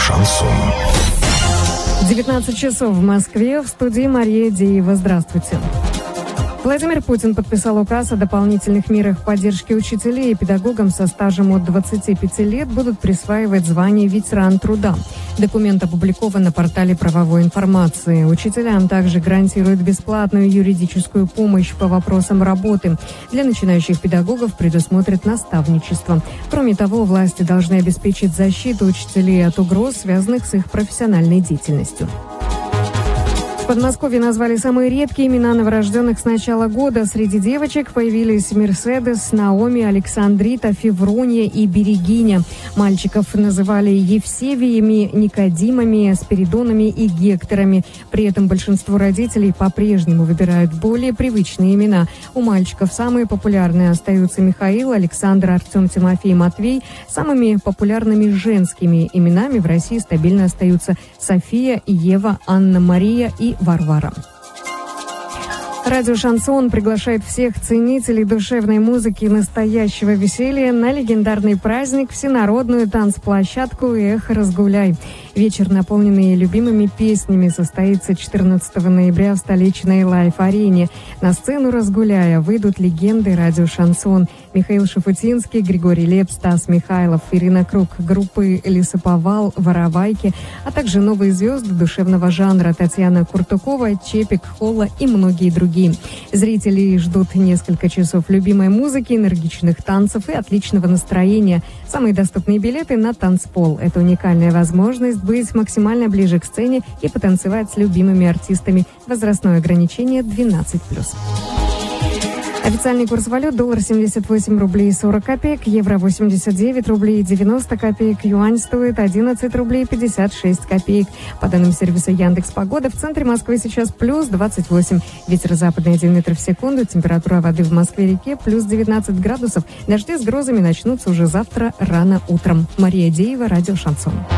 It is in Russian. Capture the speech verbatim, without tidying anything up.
Шансон. девятнадцать часов в Москве. В студии Мария Деева. Здравствуйте. Владимир Путин подписал указ о дополнительных мерах поддержки учителей и педагогам со стажем от двадцати пяти лет будут присваивать звание ветеран труда. Документ опубликован на портале правовой информации. Учителям также гарантируют бесплатную юридическую помощь по вопросам работы. Для начинающих педагогов предусмотрят наставничество. Кроме того, власти должны обеспечить защиту учителей от угроз, связанных с их профессиональной деятельностью. В Подмосковье назвали самые редкие имена новорожденных с начала года. Среди девочек появились Мерседес, Наоми, Александрита, Феврония и Берегиня. Мальчиков называли Евсевиями, Никодимами, Спиридонами и Гекторами. При этом большинство родителей по-прежнему выбирают более привычные имена. У мальчиков самые популярные остаются Михаил, Александр, Артем, Тимофей, Матвей. Самыми популярными женскими именами в России стабильно остаются София, Ева, Анна, Мария и Варвара. Радио «Шансон» приглашает всех ценителей душевной музыки и настоящего веселья на легендарный праздник, всенародную танцплощадку «Эх, разгуляй». Вечер, наполненный любимыми песнями, состоится четырнадцатого ноября в столичной Лайф-арене. На сцену «Разгуляя» выйдут легенды радио «Шансон». Михаил Шафутинский, Григорий Лепс, Стас Михайлов, Ирина Круг, группы «Лесоповал», «Воровайки», а также новые звезды душевного жанра Татьяна Куртукова, Чепик, Холла и многие другие. Зрителей ждут несколько часов любимой музыки, энергичных танцев и отличного настроения. Самые доступные билеты на танцпол. Это уникальная возможность быть максимально ближе к сцене и потанцевать с любимыми артистами. Возрастное ограничение двенадцать плюс. Официальный курс валют: доллар семьдесят восемь рублей сорок копеек, евро восемьдесят девять рублей девяносто копеек, юань стоит одиннадцать рублей пятьдесят шесть копеек. По данным сервиса Яндекс.Погода, в центре Москвы сейчас плюс двадцать восемь. Ветер западный один метр в секунду, температура воды в Москве-реке плюс девятнадцать градусов. Дожди с грозами начнутся уже завтра рано утром. Мария Деева, радио «Шансон».